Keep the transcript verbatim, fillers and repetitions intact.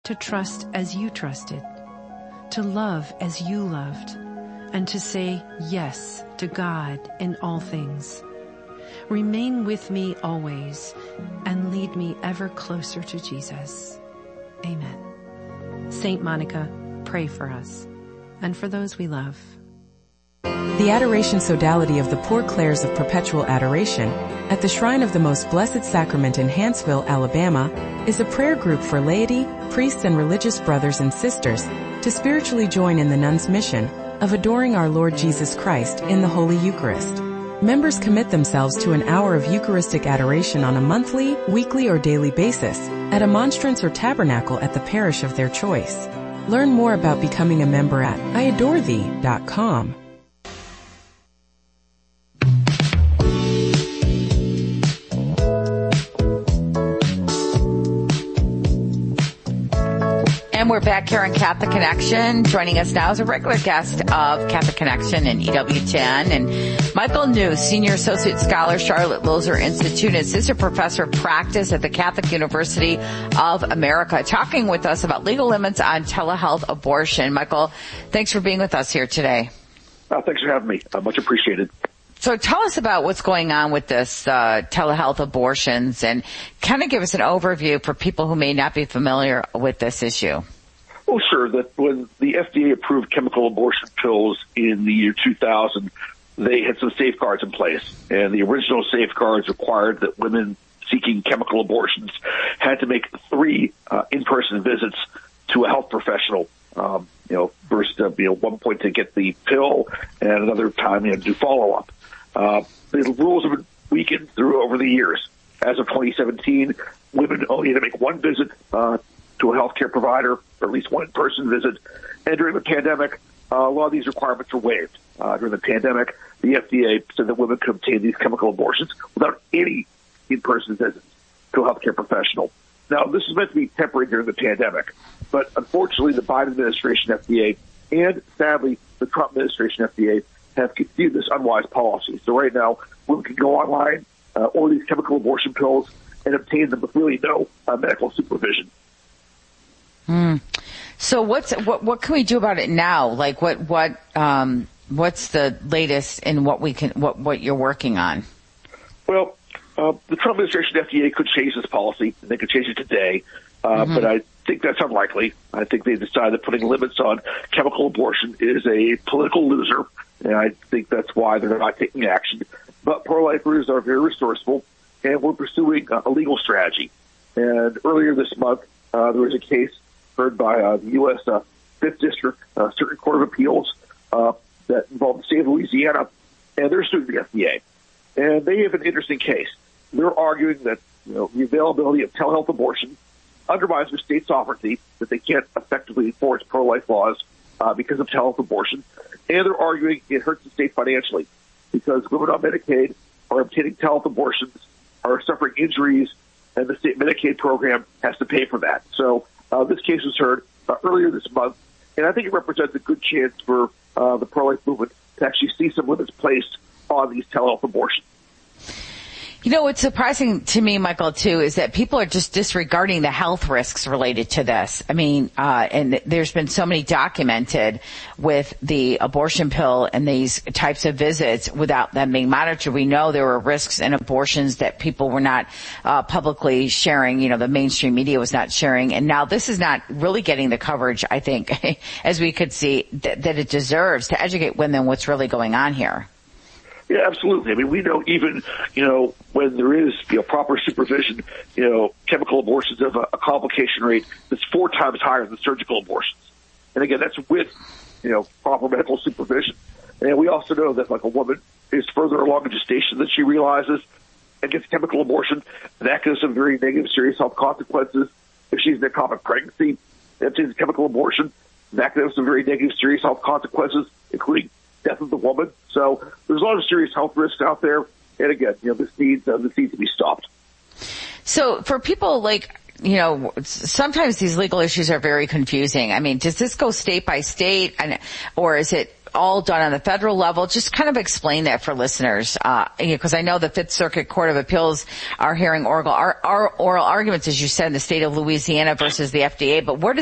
to trust as you trusted, to love as you loved, and to say yes to God in all things. Remain with me always and lead me ever closer to Jesus. Amen. Saint Monica, pray for us and for those we love. The Adoration Sodality of the Poor Clares of Perpetual Adoration at the Shrine of the Most Blessed Sacrament in Hanceville, Alabama, is a prayer group for laity, priests, and religious brothers and sisters to spiritually join in the nuns' mission of adoring our Lord Jesus Christ in the Holy Eucharist. Members commit themselves to an hour of Eucharistic adoration on a monthly, weekly, or daily basis at a monstrance or tabernacle at the parish of their choice. Learn more about becoming a member at I adore thee dot com. And we're back here on Catholic Connection. Joining us now is a regular guest of Catholic Connection and E W ten, and Michael New, Senior Associate Scholar, Charlotte Lozer Institute, and Assistant Professor of Practice at the Catholic University of America, talking with us about legal limits on telehealth abortion. Michael, thanks for being with us here today. Uh, thanks for having me. Uh, much appreciated. So tell us about what's going on with this uh, telehealth abortions, and kind of give us an overview for people who may not be familiar with this issue. Well, sure. That when the F D A approved chemical abortion pills in the year two thousand, they had some safeguards in place, and the original safeguards required that women seeking chemical abortions had to make three uh, in-person visits to a health professional. Um, you know, first, uh, you know, one point to get the pill, and another time, you know, to do follow-up. Uh, the rules have been weakened through over the years. As of twenty seventeen, women only had to make one visit uh, to a healthcare provider, or at least one in-person visit. And during the pandemic, uh, a lot of these requirements were waived. Uh, during the pandemic, the F D A said that women could obtain these chemical abortions without any in-person visits to a healthcare professional. Now, this is meant to be temporary during the pandemic, but unfortunately, the Biden administration F D A and, sadly, the Trump administration F D A have continued this unwise policy. So right now, women can go online, uh, order these chemical abortion pills, and obtain them with really no uh, medical supervision. Hmm. So what's what? What can we do about it now? Like, what? What? Um, what's the latest in what we can? What? What you're working on? Well, uh, the Trump administration F D A could change this policy. They could change it today, uh, mm-hmm. but I think that's unlikely. I think they decided that putting limits on chemical abortion is a political loser. And I think that's why they're not taking action. But pro-lifers are very resourceful, and we're pursuing a legal strategy. And earlier this month, uh, there was a case heard by uh, the U S Uh, Fifth District uh, Circuit Court of Appeals uh, that involved the state of Louisiana, and they're suing the F D A. And they have an interesting case. They're arguing that you know the availability of telehealth abortion undermines their state sovereignty, that they can't effectively enforce pro-life laws uh, because of telehealth abortion. And they're arguing it hurts the state financially because women on Medicaid are obtaining telehealth abortions, are suffering injuries, and the state Medicaid program has to pay for that. So uh, this case was heard uh, earlier this month, and I think it represents a good chance for uh, the pro-life movement to actually see some limits placed on these telehealth abortions. You know, what's surprising to me, Michael, too, is that people are just disregarding the health risks related to this. I mean, uh, and there's been so many documented with the abortion pill and these types of visits without them being monitored. We know there were risks in abortions that people were not uh, publicly sharing. You know, the mainstream media was not sharing. And now this is not really getting the coverage, I think, as we could see, that, that it deserves to educate women what's really going on here. Yeah, absolutely. I mean, we know even, you know, when there is, you know, proper supervision, you know, chemical abortions have a, a complication rate that's four times higher than surgical abortions. And again, that's with, you know, proper medical supervision. And we also know that, like, a woman is further along in gestation than she realizes and gets chemical abortion, that can have some very negative, serious health consequences. If she's in a ectopic pregnancy, if she's a chemical abortion, that can have some very negative, serious health consequences, including death of the woman. So there's a lot of serious health risks out there. And again, you know, this needs, uh, this needs to be stopped. So for people like, you know, sometimes these legal issues are very confusing. I mean, does this go state by state, and, or is it all done on the federal level? Just kind of explain that for listeners, uh, because I know the Fifth Circuit Court of Appeals are hearing oral, our, our oral arguments, as you said, in the state of Louisiana versus the F D A, but where does